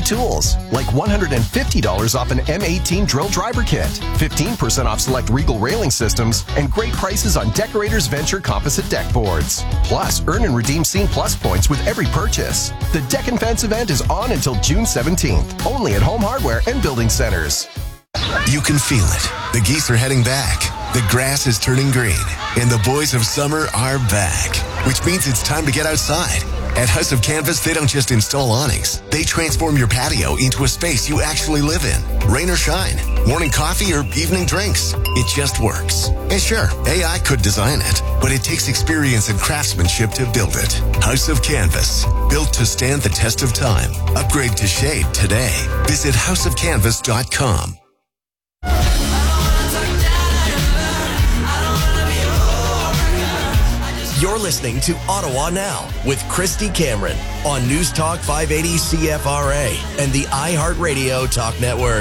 tools, like $150 off an M18 drill driver kit, 15% off select Regal railing systems, and great prices on Decorators Venture composite deck boards. Plus, earn and redeem Scene Plus points with every purchase. The Deck and Fence event is on until June 17th, only at Home Hardware and Building Centers. You can feel it. The geese are heading back. The grass is turning green. And the boys of summer are back. Which means it's time to get outside. At House of Canvas, they don't just install awnings. They transform your patio into a space you actually live in. Rain or shine, morning coffee or evening drinks. It just works. And sure, AI could design it, but it takes experience and craftsmanship to build it. House of Canvas, built to stand the test of time. Upgrade to shade today. Visit houseofcanvas.com. You're listening to Ottawa Now with Christy Cameron on News Talk 580 CFRA and the iHeartRadio Talk Network.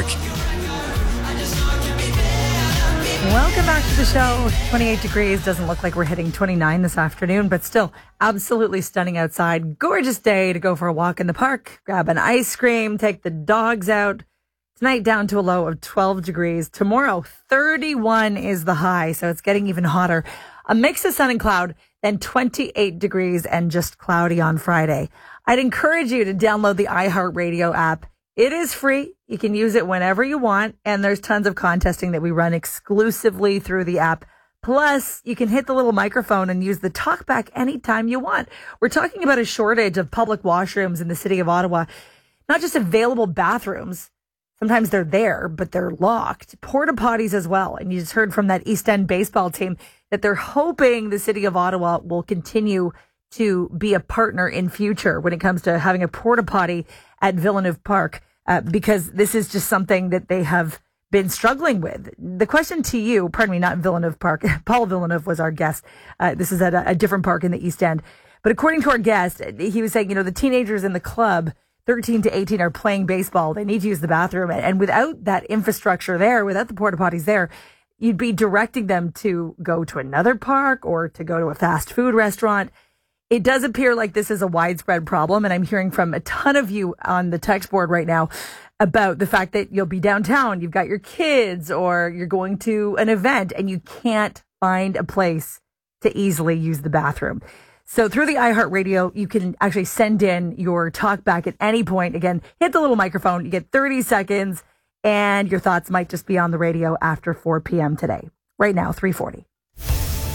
Welcome back to the show. 28 degrees. Doesn't look like we're hitting 29 this afternoon, but still absolutely stunning outside. Gorgeous day to go for a walk in the park, grab an ice cream, take the dogs out. Tonight down to a low of 12 degrees. Tomorrow, 31 is the high, so it's getting even hotter. A mix of sun and cloud, then 28 degrees and just cloudy on Friday. I'd encourage you to download the iHeartRadio app. It is free. You can use it whenever you want, and there's tons of contesting that we run exclusively through the app. Plus, you can hit the little microphone and use the talkback anytime you want. We're talking about a shortage of public washrooms in the city of Ottawa. Not just available bathrooms. Sometimes they're there, but they're locked. Porta potties as well. And you just heard from that East End baseball team that they're hoping the city of Ottawa will continue to be a partner in future when it comes to having a porta potty at Villeneuve Park, because this is just something that they have been struggling with. The question to you, pardon me, not Villeneuve Park. Paul Villeneuve was our guest. This is at a different park in the East End. But according to our guest, he was saying, the teenagers in the club, 13 to 18, are playing baseball. They need to use the bathroom. And without that infrastructure there, without the porta potties there, you'd be directing them to go to another park or to go to a fast food restaurant. It does appear like this is a widespread problem. And I'm hearing from a ton of you on the text board right now about the fact that you'll be downtown, you've got your kids, or you're going to an event and you can't find a place to easily use the bathroom. So through the iHeartRadio, you can actually send in your talk back at any point. Again, hit the little microphone. You get 30 seconds and your thoughts might just be on the radio after 4 p.m. today. Right now, 3:40.